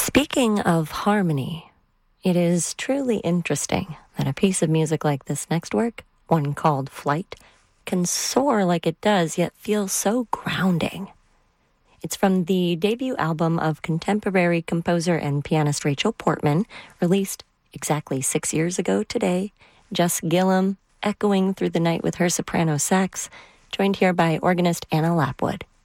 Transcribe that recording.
Speaking of harmony, it is truly interesting that a piece of music like this next work, one called Flight, can soar like it does, yet feel so grounding. It's from the debut album of contemporary composer and pianist Rachel Portman, released exactly 6 years ago today. Jess Gillum echoing through the night with her soprano sax, joined here by organist Anna Lapwood.